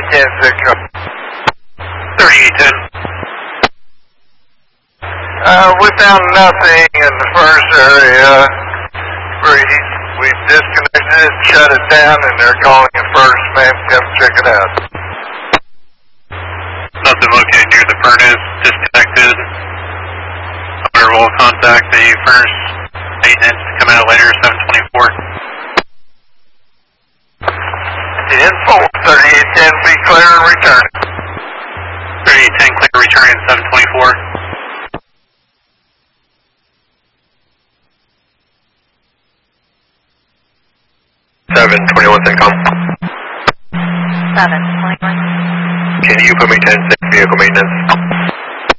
3810. We found nothing in the first area. We disconnected it, shut it down, and they're calling it first. Man, come check it out. Nothing located near the furnace, disconnected. Operator will contact the first maintenance to come out later, 724. Info 3810, be clear and return. 3810, clear returning 724. CENTCOM. 721. Can you put me 10-6 vehicle maintenance?